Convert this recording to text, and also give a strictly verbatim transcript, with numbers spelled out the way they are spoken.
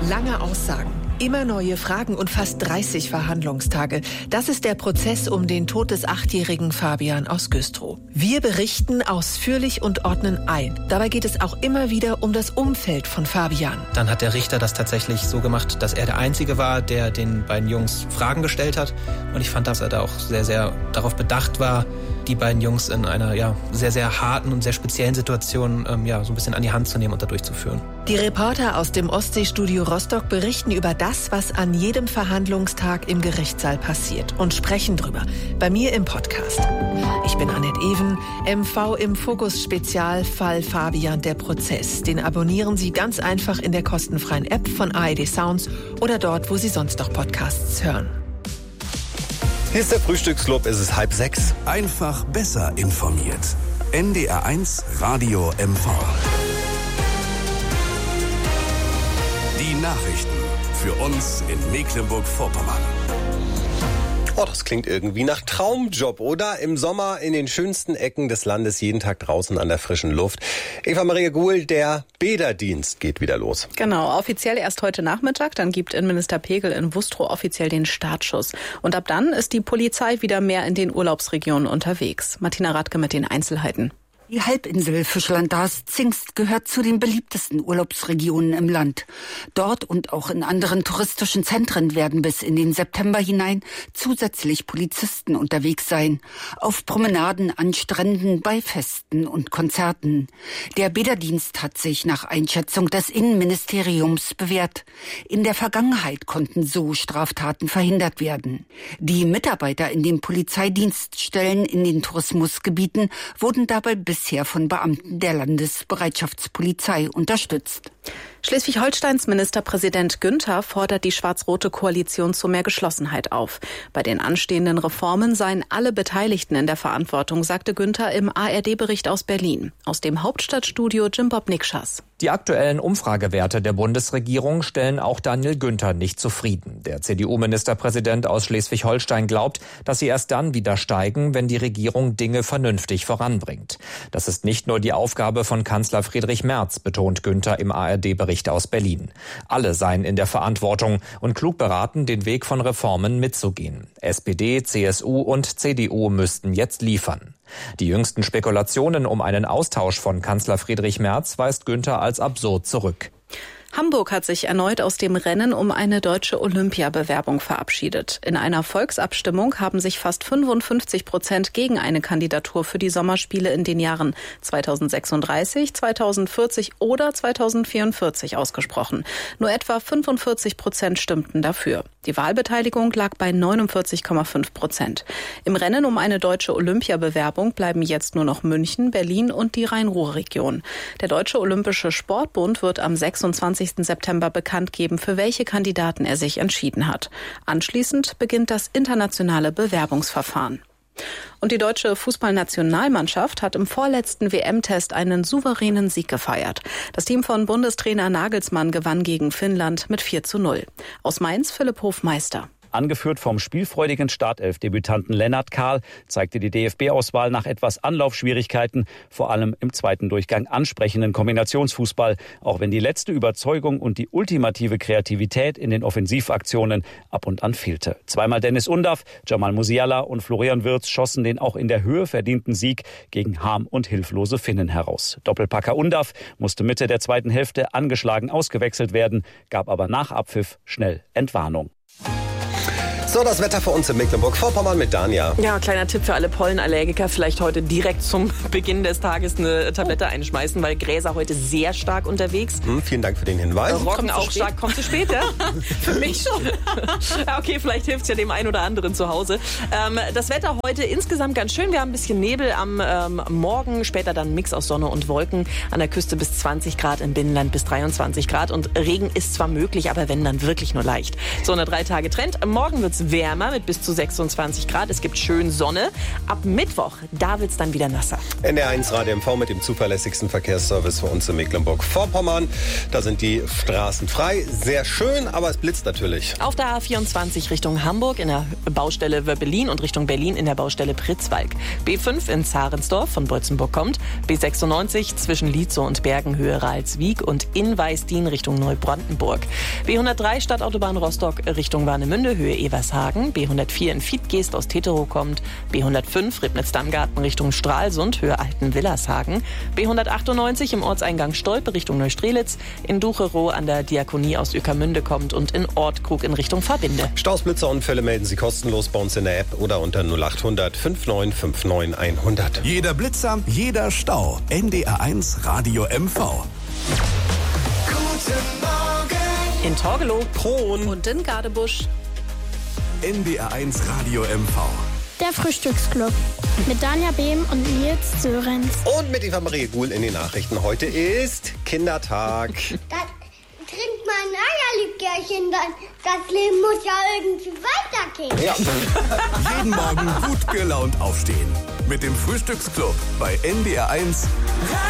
Lange Aussagen, immer neue Fragen und fast dreißig Verhandlungstage. Das ist der Prozess um den Tod des achtjährigen Fabian aus Güstrow. Wir berichten ausführlich und ordnen ein. Dabei geht es auch immer wieder um das Umfeld von Fabian. Dann hat der Richter das tatsächlich so gemacht, dass er der Einzige war, der den beiden Jungs Fragen gestellt hat. Und ich fand, dass er da auch sehr, sehr darauf bedacht war, die beiden Jungs in einer ja, sehr, sehr harten und sehr speziellen Situation ähm, ja, so ein bisschen an die Hand zu nehmen und da durchzuführen. Die Reporter aus dem Ostseestudio Rostock berichten über das, was an jedem Verhandlungstag im Gerichtssaal passiert und sprechen drüber. Bei mir im Podcast. Ich bin Annette Even, M V im Fokus Spezial Fall Fabian, der Prozess. Den abonnieren Sie ganz einfach in der kostenfreien App von A R D Sounds oder dort, wo Sie sonst noch Podcasts hören. Hier ist der Frühstücksclub, es ist halb sechs. Einfach besser informiert. N D R eins Radio M V. Die Nachrichten für uns in Mecklenburg-Vorpommern. Oh, das klingt irgendwie nach Traumjob, oder? Im Sommer in den schönsten Ecken des Landes, jeden Tag draußen an der frischen Luft. Eva-Maria Guhl, der Bäderdienst geht wieder los. Genau, offiziell erst heute Nachmittag, dann gibt Innenminister Pegel in Wustrow offiziell den Startschuss. Und ab dann ist die Polizei wieder mehr in den Urlaubsregionen unterwegs. Martina Radke mit den Einzelheiten. Die Halbinsel Fischland-Darß-Zingst gehört zu den beliebtesten Urlaubsregionen im Land. Dort und auch in anderen touristischen Zentren werden bis in den September hinein zusätzlich Polizisten unterwegs sein. Auf Promenaden, an Stränden, bei Festen und Konzerten. Der Bäderdienst hat sich nach Einschätzung des Innenministeriums bewährt. In der Vergangenheit konnten so Straftaten verhindert werden. Die Mitarbeiter in den Polizeidienststellen in den Tourismusgebieten wurden dabei bis bisher von Beamten der Landesbereitschaftspolizei unterstützt. Schleswig-Holsteins Ministerpräsident Günther fordert die schwarz-rote Koalition zu mehr Geschlossenheit auf. Bei den anstehenden Reformen seien alle Beteiligten in der Verantwortung, sagte Günther im A R D-Bericht aus Berlin. Aus dem Hauptstadtstudio Jim Bob Nikschas. Die aktuellen Umfragewerte der Bundesregierung stellen auch Daniel Günther nicht zufrieden. Der C D U-Ministerpräsident aus Schleswig-Holstein glaubt, dass sie erst dann wieder steigen, wenn die Regierung Dinge vernünftig voranbringt. Das ist nicht nur die Aufgabe von Kanzler Friedrich Merz, betont Günther im A R D-Bericht aus Berlin. Alle seien in der Verantwortung und klug beraten, den Weg von Reformen mitzugehen. S P D, C S U und C D U müssten jetzt liefern. Die jüngsten Spekulationen um einen Austausch von Kanzler Friedrich Merz weist Günther als absurd zurück. Hamburg hat sich erneut aus dem Rennen um eine deutsche Olympiabewerbung verabschiedet. In einer Volksabstimmung haben sich fast fünfundfünfzig Prozent gegen eine Kandidatur für die Sommerspiele in den Jahren zweitausendsechsunddreißig, zweitausendvierzig oder zweitausendvierundvierzig ausgesprochen. Nur etwa fünfundvierzig Prozent stimmten dafür. Die Wahlbeteiligung lag bei neunundvierzig Komma fünf Prozent. Im Rennen um eine deutsche Olympiabewerbung bleiben jetzt nur noch München, Berlin und die Rhein-Ruhr-Region. Der Deutsche Olympische Sportbund wird am sechsundzwanzigsten September bekannt geben, für welche Kandidaten er sich entschieden hat. Anschließend beginnt das internationale Bewerbungsverfahren. Und die deutsche Fußballnationalmannschaft hat im vorletzten W M-Test einen souveränen Sieg gefeiert. Das Team von Bundestrainer Nagelsmann gewann gegen Finnland mit vier zu null. Aus Mainz Philipp Hofmeister. Angeführt vom spielfreudigen Startelf-Debütanten Lennart Kahl zeigte die D F B-Auswahl nach etwas Anlaufschwierigkeiten, vor allem im zweiten Durchgang ansprechenden Kombinationsfußball, auch wenn die letzte Überzeugung und die ultimative Kreativität in den Offensivaktionen ab und an fehlte. Zweimal Dennis Undaff, Jamal Musiala und Florian Wirtz schossen den auch in der Höhe verdienten Sieg gegen Harm und hilflose Finnen heraus. Doppelpacker Undaff musste Mitte der zweiten Hälfte angeschlagen ausgewechselt werden, gab aber nach Abpfiff schnell Entwarnung. So, das Wetter für uns in Mecklenburg-Vorpommern mit Dania. Ja, kleiner Tipp für alle Pollenallergiker, vielleicht heute direkt zum Beginn des Tages eine Tablette einschmeißen, weil Gräser heute sehr stark unterwegs. Hm, vielen Dank für den Hinweis. Roggen auch stark, kommt zu spät, ja? Für mich schon. Ja, okay, vielleicht hilft es ja dem einen oder anderen zu Hause. Ähm, das Wetter heute insgesamt ganz schön. Wir haben ein bisschen Nebel am ähm, Morgen, später dann ein Mix aus Sonne und Wolken. An der Küste bis zwanzig Grad, im Binnenland bis dreiundzwanzig Grad. Und Regen ist zwar möglich, aber wenn, dann wirklich nur leicht. So eine drei Tage Trend. Morgen wird es etwas wärmer mit bis zu sechsundzwanzig Grad. Es gibt schön Sonne. Ab Mittwoch, da wird's dann wieder nasser. N D R eins Radio M V mit dem zuverlässigsten Verkehrsservice für uns in Mecklenburg-Vorpommern. Da sind die Straßen frei. Sehr schön, aber es blitzt natürlich. Auf der A vierundzwanzig Richtung Hamburg in der Baustelle Wöppelin und Richtung Berlin in der Baustelle Pritzwalk. B fünf in Zarensdorf von Beutzenburg kommt. B sechsundneunzig zwischen Lietzow und Bergen Höhe Ralswiek und in Weißdien Richtung Neubrandenburg. B hundertdrei Stadtautobahn Rostock Richtung Warnemünde Höhe Evershagen. B hundertvier in Fiedgeest aus Teterow kommt. B hundertfünf Ribnitz-Dammgarten Richtung Stralsund Höhe Alten-Willershagen. B hundertachtundneunzig im Ortseingang Stolpe Richtung Neustrelitz. In Ducherow an der Diakonie aus Ueckermünde kommt und in Ortkrug in Richtung Verbinde. Staus, Blitzerunfälle melden Sie kostenlos bei uns in der App oder unter null acht hundert fünfundneunzig neunundfünfzig hundert. Jeder Blitzer, jeder Stau. N D R eins Radio M V. Guten Morgen. In Torgelow, Kron und in Gadebusch. N D R eins Radio M V. Der Frühstücksclub mit Danja Behm und Nils Sörenz. Und mit Eva Marie Guhl in den Nachrichten. Heute ist Kindertag. Dann trinkt man ein Eierlikörchen, dann das Leben muss ja irgendwie weitergehen. Ja. Jeden Morgen gut gelaunt aufstehen. Mit dem Frühstücksclub bei N D R eins.